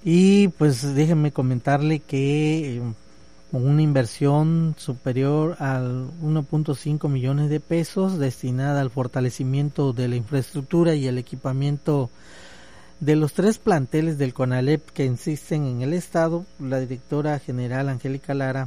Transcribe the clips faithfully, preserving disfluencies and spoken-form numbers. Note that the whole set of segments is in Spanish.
Y pues déjenme comentarle que eh, con una inversión superior al uno punto cinco millones de pesos destinada al fortalecimiento de la infraestructura y el equipamiento de los tres planteles del CONALEP que existen en el estado, la directora general Angélica Lara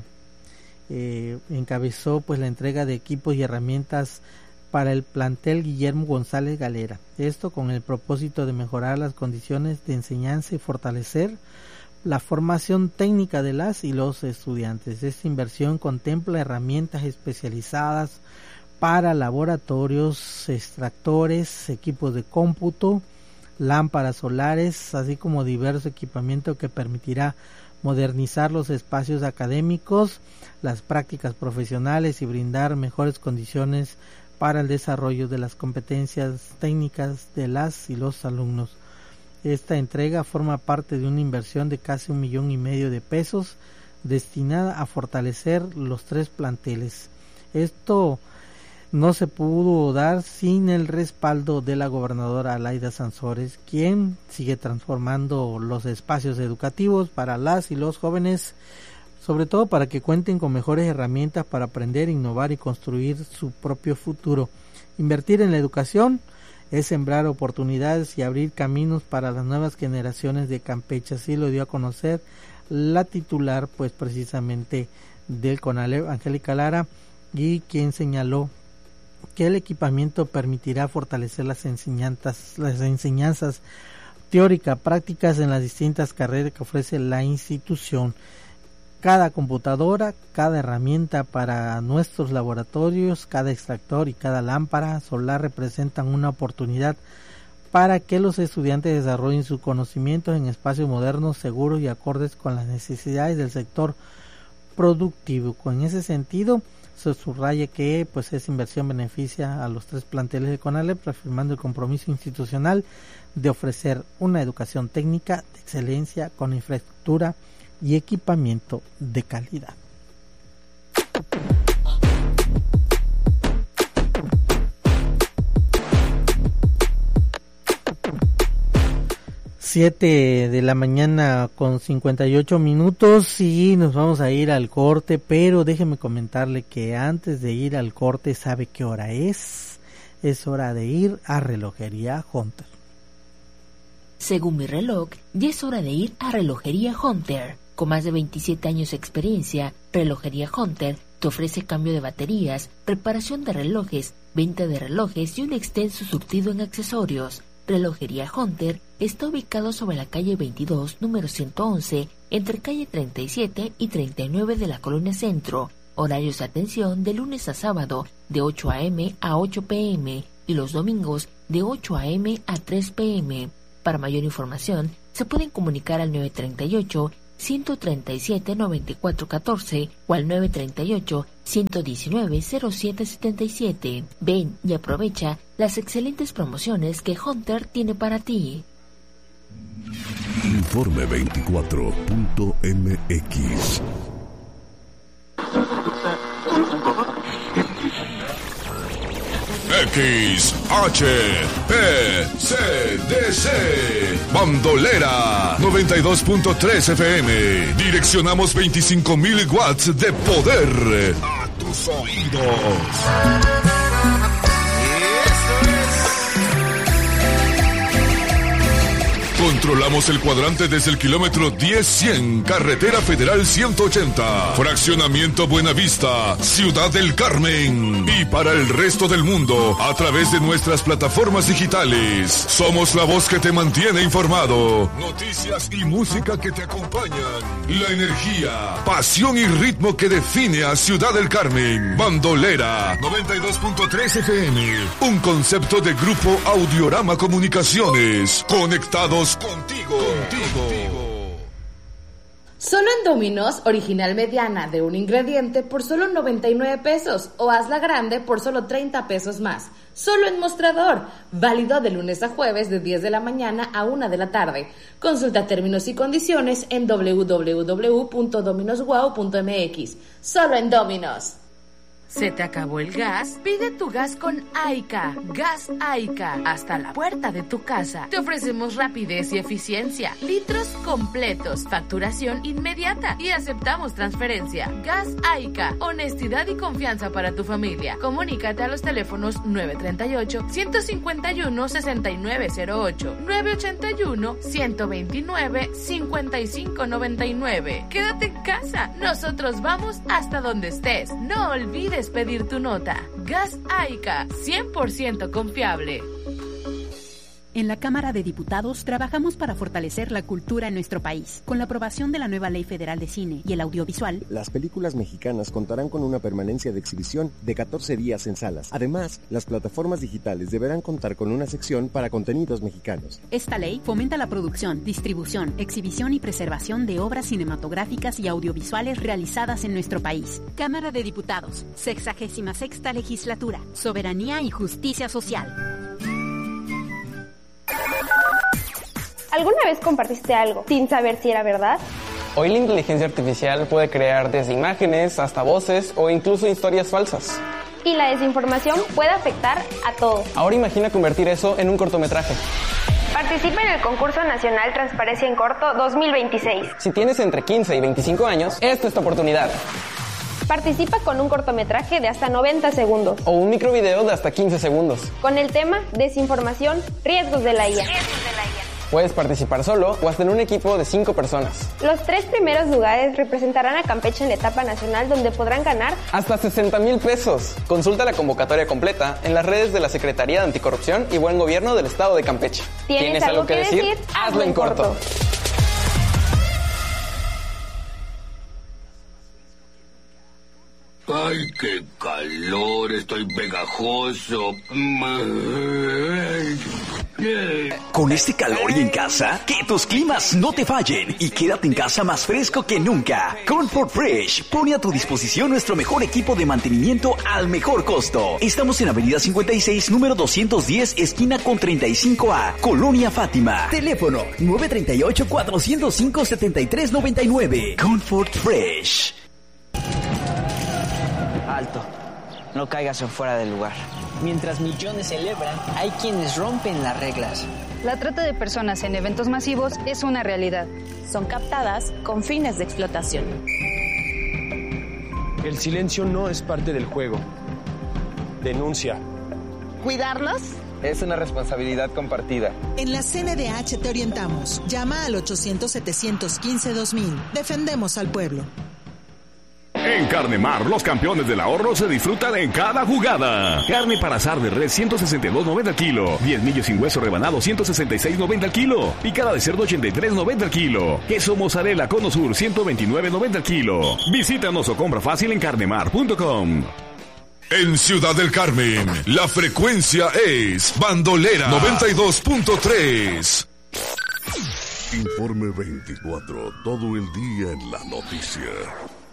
eh, encabezó pues la entrega de equipos y herramientas para el plantel Guillermo González Galera. Esto con el propósito de mejorar las condiciones de enseñanza y fortalecer la formación técnica de las y los estudiantes. Esta inversión contempla herramientas especializadas para laboratorios, extractores, equipos de cómputo, lámparas solares, así como diverso equipamiento que permitirá modernizar los espacios académicos, las prácticas profesionales y brindar mejores condiciones para el desarrollo de las competencias técnicas de las y los alumnos. Esta entrega forma parte de una inversión de casi un millón y medio de pesos destinada a fortalecer los tres planteles. Esto no se pudo dar sin el respaldo de la gobernadora Alaida Sansores, quien sigue transformando los espacios educativos para las y los jóvenes, sobre todo para que cuenten con mejores herramientas para aprender, innovar y construir su propio futuro. Invertir en la educación es sembrar oportunidades y abrir caminos para las nuevas generaciones de Campeche. Así lo dio a conocer la titular, pues precisamente del CONALEP, Angélica Lara, y quien señaló que el equipamiento permitirá fortalecer las enseñanzas, las enseñanzas teóricas, prácticas en las distintas carreras que ofrece la institución. Cada computadora, cada herramienta para nuestros laboratorios, cada extractor y cada lámpara solar representan una oportunidad para que los estudiantes desarrollen sus conocimientos en espacios modernos, seguros y acordes con las necesidades del sector productivo. Con ese sentido, se subraya que pues esa inversión beneficia a los tres planteles de CONALEP, reafirmando el compromiso institucional de ofrecer una educación técnica de excelencia con infraestructura y equipamiento de calidad. Siete de la mañana con cincuenta y ocho minutos y nos vamos a ir al corte, pero déjeme comentarle que antes de ir al corte, ¿sabe qué hora es? Es hora de ir a Relojería Hunter. Según mi reloj, ya es hora de ir a Relojería Hunter. Con más de veintisiete años de experiencia, Relojería Hunter te ofrece cambio de baterías, reparación de relojes, venta de relojes y un extenso surtido en accesorios. Relojería Hunter está ubicado sobre la calle veintidós, número ciento once, entre calle treinta y siete y treinta y nueve de la Colonia Centro. Horarios de atención de lunes a sábado de ocho a eme a ocho pe eme y los domingos de ocho a eme a tres pe eme. Para mayor información, se pueden comunicar al nueve treinta y ocho, ciento treinta y siete, noventa y cuatro catorce o al nueve treinta y ocho, ciento diecinueve, cero siete setenta y siete. Ven y aprovecha las excelentes promociones que Hunter tiene para ti. Informe veinticuatro punto eme equis. X H P C D C Bandolera noventa y dos punto tres efe eme. Direccionamos veinticinco mil watts de poder a tus oídos. Controlamos el cuadrante desde el kilómetro diez cien, Carretera Federal ciento ochenta, Fraccionamiento Buenavista, Ciudad del Carmen. Y para el resto del mundo, a través de nuestras plataformas digitales. Somos la voz que te mantiene informado. Noticias y música que te acompañan. La energía, pasión y ritmo que define a Ciudad del Carmen. Bandolera noventa y dos punto tres efe eme. Un concepto de Grupo Audiorama Comunicaciones. Conectados contigo, contigo. Solo en Domino's, original mediana de un ingrediente por solo noventa y nueve pesos o hazla grande por solo treinta pesos más. Solo en Mostrador, válido de lunes a jueves de diez de la mañana a una de la tarde. Consulta términos y condiciones en doble u doble u doble u punto dominos wow punto eme equis. Solo en Domino's. ¿Se te acabó el gas? Pide tu gas con Aica. Gas Aica. Hasta la puerta de tu casa. Te ofrecemos rapidez y eficiencia. Litros completos. Facturación inmediata. Y aceptamos transferencia. Gas Aica. Honestidad y confianza para tu familia. Comunícate a los teléfonos nueve tres ocho, uno cinco uno, seis nueve cero ocho, nueve ocho uno, uno dos nueve, cinco cinco nueve nueve. Quédate en casa. Nosotros vamos hasta donde estés. No olvides pedir tu nota. Gas Aica, cien por ciento confiable. En la Cámara de Diputados trabajamos para fortalecer la cultura en nuestro país. Con la aprobación de la nueva Ley Federal de Cine y el Audiovisual, las películas mexicanas contarán con una permanencia de exhibición de catorce días en salas. Además, las plataformas digitales deberán contar con una sección para contenidos mexicanos. Esta ley fomenta la producción, distribución, exhibición y preservación de obras cinematográficas y audiovisuales realizadas en nuestro país. Cámara de Diputados, sexagésima sexta legislatura, soberanía y justicia social. ¿Alguna vez compartiste algo sin saber si era verdad? Hoy la inteligencia artificial puede crear desde imágenes hasta voces o incluso historias falsas. Y la desinformación puede afectar a todos. Ahora imagina convertir eso en un cortometraje. Participa en el Concurso Nacional Transparencia en Corto dos mil veintiséis. Si tienes entre quince y veinticinco años, esta es tu oportunidad. Participa con un cortometraje de hasta noventa segundos. O un microvideo de hasta quince segundos. Con el tema Desinformación, riesgos de la I A. Riesgos de la I A. Puedes participar solo o hasta en un equipo de cinco personas. Los tres primeros lugares representarán a Campeche en la etapa nacional, donde podrán ganar hasta sesenta mil pesos. Consulta la convocatoria completa en las redes de la Secretaría de Anticorrupción y Buen Gobierno del Estado de Campeche. ¿Tienes, ¿Tienes algo, algo que decir? decir? Hazlo en corto. corto. ¡Ay, qué calor! Estoy pegajoso. Con este calor y en casa, que tus climas no te fallen y quédate en casa más fresco que nunca. Comfort Fresh pone a tu disposición nuestro mejor equipo de mantenimiento al mejor costo. Estamos en Avenida cincuenta y seis, número doscientos diez, esquina con treinta y cinco A, Colonia Fátima. Teléfono nueve tres ocho, cuatro cero cinco, siete tres nueve nueve. Comfort Fresh. Alto, no caigas en fuera del lugar. Mientras millones celebran, hay quienes rompen las reglas. La trata de personas en eventos masivos es una realidad. Son captadas con fines de explotación. El silencio no es parte del juego. Denuncia. ¿Cuidarlos? Es una responsabilidad compartida. En la C N D H te orientamos. Llama al ochocientos, setecientos quince, dos mil. Defendemos al pueblo. En Carne Mar, los campeones del ahorro se disfrutan en cada jugada. Carne para asar de res, ciento sesenta y dos noventa al kilo. diez millos sin hueso rebanado, ciento sesenta y seis noventa al kilo. Picada de cerdo, ochenta y tres noventa al kilo. Queso mozzarella Cono Sur, ciento veintinueve noventa al kilo. Visítanos o compra fácil en carnemar punto com. En Ciudad del Carmen, la frecuencia es Bandolera noventa y dos punto tres. Informe veinticuatro, todo el día en la noticia.